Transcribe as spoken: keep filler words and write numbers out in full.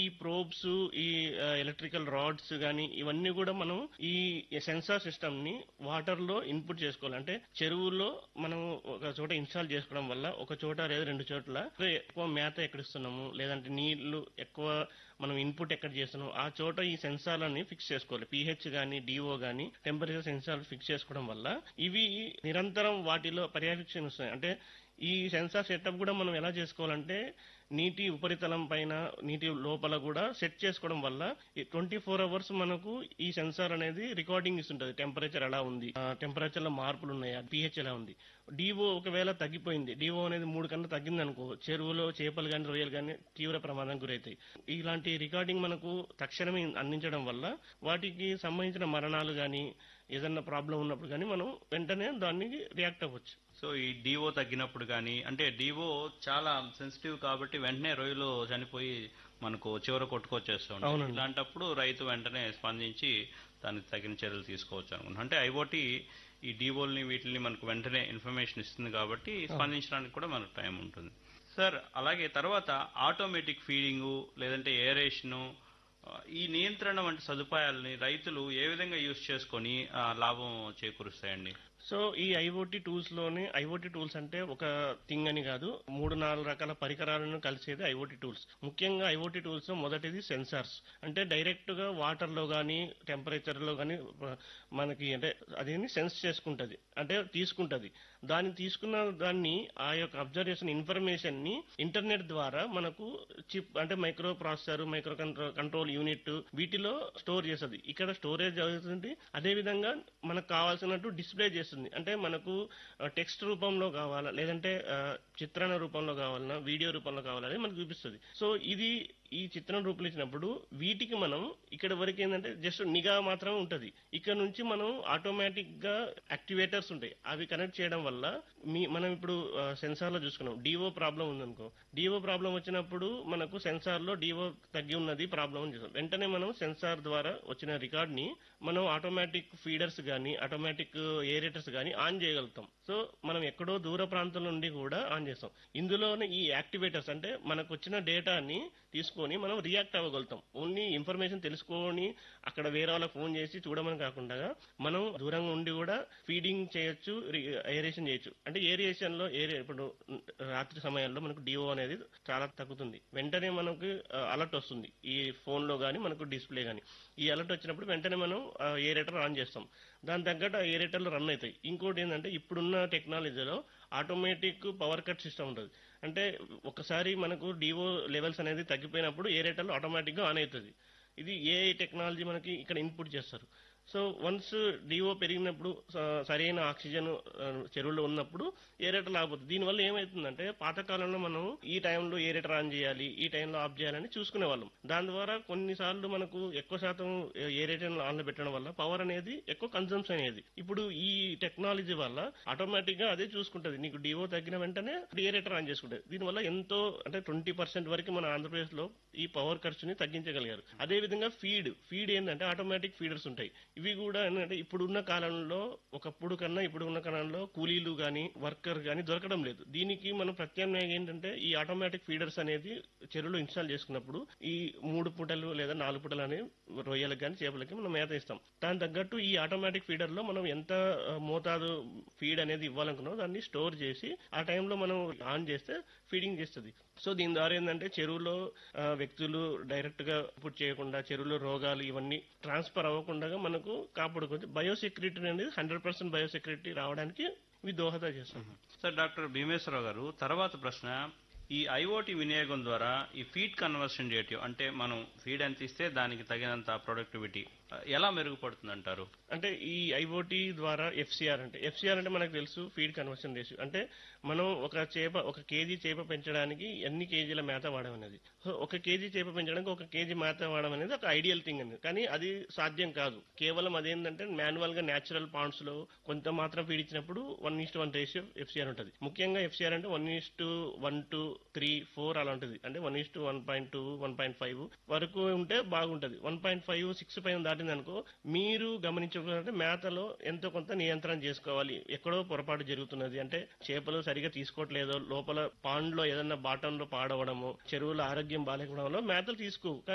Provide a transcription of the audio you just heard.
Probes, ఈ ఆహ్, electrical rods గాని ఇవన్నీ గూడా మనం ఈ సెన్సార్ సిస్టమ్‌ని వాటర్‌లో ఇన్‌పుట్ చేసుకోవాలి. అంటే చెరువులో మనం ఒక చోట ఇన్‌స్టాల్ చేసుకోవడం వల్ల ఒక చోట లేదా రెండు చోట్ల ఎక్కువ మేత ఎక్కడిస్తున్నాము, లేదంటే నీళ్లు ఎక్కువ మనం ఇన్‌పుట్ ఎక్కడ చేస్తున్నాం, ఆ చోట ఈ సెన్సార్‌లని ఫిక్స్ చేసుకోవాలి. పీహెచ్ గాని, డీఓ గాని టెంపరేచర్ సెన్సార్‌లు ఫిక్స్ చేసుకోవడం వల్ల ఇవి నిరంతరం వాటిలో పర్యవేక్షణ ఇస్తాయి. అంటే ఈ సెన్సార్ సెటప్ గూడా మనం ఎలా చేసుకోవాలంటే నీటి ఉపరితలం పైన, నీటి లోపల గూడా సెట్ చేసుకోవడం వల్ల ఈ ట్వంటీ ఫోర్ అవర్స్ మనకు ఈ సెన్సార్ అనేది రికార్డింగ్ ఇస్తుంటది. టెంపరేచర్ ఎలా ఉంది, ఆహ్, టెంపరేచర్‌లో మార్పులున్నాయా, పీహెచ్ ఎలా ఉంది. డీఓ ఒకవేళ తగ్గిపోయింది, డీఓ అనేది మూడు కన్నా తగ్గిందనుకో చెరువులో చేపలు గాని, రొయ్యలు గాని తీవ్ర ప్రమాదానికి గురైతాయి. ఇలాంటి రికార్డింగ్ మనకు తక్షణమే అందించడం వల్ల వాటికి సంబంధించిన మరణాలు గాని, ఏదన్నా ప్రాబ్లమ్ ఉన్నప్పుడు గాని మనం వెంటనే దానికి రియాక్ట్ అవ్వచ్చు. సో ఈ డీఓ తగ్గినప్పుడు గానీ, అంటే డీఓ చాలా సెన్సిటివ్ కాబట్టి వెంటనే రొయ్యలు చనిపోయి మనకు చివర కొట్టుకొచ్చేస్తూ ఉంటాయి. అవునండి. ఇలాంటప్పుడు రైతు వెంటనే స్పందించి దానికి తగిన చర్యలు తీసుకోవచ్చు అనుకుంటున్నాను. అంటే ఐఓటీ ఈ డీఓల్ని వీటిని మనకు వెంటనే ఇన్ఫర్మేషన్ ఇస్తుంది కాబట్టి స్పందించడానికి కూడా మనకు టైం ఉంటుంది. సార్, అలాగే తర్వాత ఆటోమేటిక్ ఫీడింగు లేదంటే ఏరేషను, ఈ నియంత్రణ వంటి సదుపాయాలని రైతులు ఏ విధంగా యూజ్ చేసుకొని ఆ, లాభం చేకూరుస్తాయండి? సో ఈ ఐఓటీ టూల్స్ లోనే, ఐఓటీ టూల్స్ అంటే ఒక థింగ్ అని కాదు, మూడు నాలుగు రకాల పరికరాలను కలిసేది ఐఓటీ టూల్స్. ముఖ్యంగా ఐఓటీ టూల్స్ లో మొదటిది సెన్సార్స్. అంటే డైరెక్ట్ గా వాటర్ లో గానీ, టెంపరేచర్ లో గానీ మనకి అంటే అదేని సెన్స్ చేసుకుంటది, అంటే తీసుకుంటది. దాన్ని తీసుకున్న దాన్ని ఆ యొక్క అబ్జర్వేషన్ ఇన్ఫర్మేషన్ ని ఇంటర్నెట్ ద్వారా మనకు చిప్ అంటే micro processor, micro control unit వీటిలో స్టోర్ చేస్తుంది. ఇక్కడ స్టోరేజ్ అవుతుంది, అదే విధంగా మనకు కావాల్సినట్టు డిస్ప్లే చేస్తుంది. అంటే మనకు టెక్స్ట్ రూపంలో కావాలా, లేదంటే ఆ, చిత్రణ రూపంలో కావాలన్నా, వీడియో రూపంలో కావాలని మనకు చూపిస్తుంది. సో ఇది ఈ చిత్రం రూపంలో ఇచ్చినప్పుడు వీటికి మనం ఇక్కడ వరకు ఏంటంటే జస్ట్ నిఘా మాత్రమే ఉంటది. ఇక్కడ నుంచి మనం ఆటోమేటిక్ గా యాక్టివేటర్స్ ఉంటాయి, అవి కనెక్ట్ చేయడం వల్ల మీ మనం ఇప్పుడు సెన్సార్ లో చూసుకున్నాం, డిఓ ప్రాబ్లం ఉందనుకో, డిఓ ప్రాబ్లం వచ్చినప్పుడు మనకు సెన్సార్ లో డిఓ తగ్గి ఉన్నది ప్రాబ్లం అని చూస్తాం. వెంటనే మనం సెన్సార్ ద్వారా వచ్చిన రికార్డ్ ని మనం ఆటోమేటిక్ ఫీడర్స్ గానీ, ఆటోమేటిక్ ఏరేటర్స్ గానీ ఆన్ చేయగలుగుతాం. సో మనం ఎక్కడో దూర ప్రాంతం నుండి కూడా ఆన్ చేస్తాం. ఇందులోనే ఈ యాక్టివేటర్స్ అంటే మనకు వచ్చిన డేటాని తీసుకొని మనం రియాక్ట్ అవ్వగలుగుతాం. ఓన్లీ ఇన్ఫర్మేషన్ తెలుసుకొని అక్కడ వేరే వాళ్ళకి ఫోన్ చేసి చూడమని కాకుండా మనం దూరంగా ఉండి కూడా ఫీడింగ్ చేయొచ్చు, ఏరేషన్ చేయొచ్చు. అంటే ఏరియేషన్ లో ఏరియా ఇప్పుడు రాత్రి సమయాల్లో మనకు డిఓ అనేది చాలా తగ్గుతుంది. వెంటనే మనకు అలర్ట్ వస్తుంది ఈ ఫోన్ లో గానీ, మనకు డిస్ప్లే గానీ. ఈ అలర్ట్ వచ్చినప్పుడు వెంటనే మనం ఏరేటర్ ఆన్ చేస్తాం, దాని తగ్గట్టు ఆ ఏరేటర్లు రన్ అవుతాయి. ఇంకోటి ఏంటంటే ఇప్పుడున్న టెక్నాలజీలో ఆటోమేటిక్ పవర్ కట్ సిస్టమ్ ఉంటుంది. అంటే ఒకసారి మనకు డిఓ లెవెల్స్ అనేది తగ్గిపోయినప్పుడు ఏరేటర్లు ఆటోమేటిక్ గా ఆన్ అవుతుంది. ఇది ఏఐ టెక్నాలజీ మనకి ఇక్కడ ఇన్పుట్ చేస్తారు. సో వన్స్ డిఓ పెరిగినప్పుడు స- సరైన ఆక్సిజన్ ఆ, చెరువులో ఉన్నప్పుడు ఏరేటర్ ఆగిపోతుంది. దీనివల్ల ఏమవుతుందంటే పాతకాలంలో మనం ఈ టైంలో ఏరేటర్ ఆన్ చేయాలి, ఈ టైంలో ఆఫ్ చేయాలని చూసుకునే వాళ్ళం. దాని ద్వారా కొన్నిసార్లు మనకు ఎక్కువ శాతం ఏరేటర్ ఆన్ లో పెట్టడం వల్ల పవర్ అనేది ఎక్కువ కన్సంప్షన్ అయ్యేది. ఇప్పుడు ఈ టెక్నాలజీ వల్ల ఆటోమేటిక్ గా అదే చూసుకుంటది, నీకు డిఓ తగ్గిన వెంటనే ఏరేటర్ ఆన్ చేసుకుంటది. దీనివల్ల ఎంతో అంటే ట్వంటీ పర్సెంట్ వరకు మన ఆంధ్రప్రదేశ్ లో ఈ పవర్ ఖర్చుని తగ్గించగలిగారు. అదే విధంగా ఫీడ్ ఫీడ్ ఏంటంటే ఆటోమేటిక్ ఫీడర్స్ ఉంటాయి. ఇవి కూడా ఏంటంటే ఇప్పుడున్న కాలంలో, ఒకప్పుడు కన్నా ఇప్పుడు ఉన్న కాలంలో కూలీలు గాని, వర్కర్ గాని దొరకడం లేదు. దీనికి మనం ప్రత్యామ్నాయం ఏంటంటే ఈ ఆటోమేటిక్ ఫీడర్స్ అనేది చెరువులో ఇన్స్టాల్ చేసుకున్నప్పుడు ఈ మూడు పూటలు లేదా నాలుగు పూటలు అనే రొయ్యలకు కానీ, చేపలకి మనం మేత ఇస్తాం. దాని తగ్గట్టు ఈ ఆటోమేటిక్ ఫీడర్ లో మనం ఎంత ఆ, మోతాదు ఫీడ్ అనేది ఇవ్వాలనుకున్నామో దాన్ని స్టోర్ చేసి ఆ టైంలో మనం ఆన్ చేస్తే ఫీడింగ్ చేస్తుంది. సో దీని ద్వారా ఏంటంటే చెరువులో ఆ, వ్యక్తులు డైరెక్ట్ గా పుట్ చేయకుండా, చెరువులో రోగాలు ఇవన్నీ ట్రాన్స్ఫర్ అవ్వకుండా మనకు కాపాడుకోవచ్చు. బయోసెక్యూరిటీ అనేది హండ్రెడ్ పర్సెంట్ బయోసెక్యూరిటీ రావడానికి ఇవి దోహద చేస్తుంది. సార్, డాక్టర్ భీమేశ్వరరావు గారు, తర్వాత ప్రశ్న, ఈ ఐఓటీ వినియోగం ద్వారా ఈ ఫీడ్ కన్వర్షన్ రేటియో, అంటే మనం ఫీడ్ ఎంత ఇస్తే దానికి తగినంత ప్రొడక్టివిటీ ఎలా మెరుగుపడుతుంది అంటారు? అంటే ఈ ఐఓటీ ద్వారా ఎఫ్సిఆర్ అంటే ఎఫ్సిఆర్ అంటే మనకు తెలుసు, ఫీడ్ కన్వర్షన్ రేషియో. అంటే మనం ఒక చేప ఒక కేజీ చేప పెంచడానికి ఎన్ని కేజీల మేత వాడడం అనేది. సో ఒక కేజీ చేప పెంచడానికి ఒక కేజీ మేత వాడడం అనేది ఒక ఐడియల్ థింగ్ అనేది, కానీ అది సాధ్యం కాదు. కేవలం అదేంటంటే మాన్యువల్ గా న్యాచురల్ పాండ్స్ లో కొంత మాత్రం ఫీడ్ ఇచ్చినప్పుడు one is to one ratio FCR ఉంటుంది. ముఖ్యంగా ఎఫ్సిఆర్ అంటే one is to one to three four అలా ఉంటుంది. అంటే one is to one point two one point five వరకు ఉంటే బాగుంటది. వన్ పాయింట్ ఫైవ్ సిక్స్ పైన దాటింది అనుకో మీరు గమనించుకుంటే మేతలో ఎంతో కొంత నియంత్రణ చేసుకోవాలి. ఎక్కడో పొరపాటు జరుగుతున్నది అంటే చేపలు సరిగా తీసుకోవట్లేదో, లోపల పాండ్ లో ఏదన్నా బాటంలో పాడవడము, చెరువుల ఆరోగ్యం బాగాలేకపోవడంలో మేతలు తీసుకో